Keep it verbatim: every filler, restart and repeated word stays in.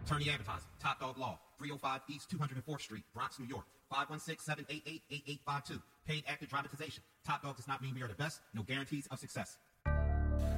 Attorney Advertising, Top Dog Law, three oh five East two hundred fourth Street, Bronx, New York, five one six, seven eight eight, eight eight five two. Paid active dramatization. Top Dog does not mean we are the best. No guarantees of success.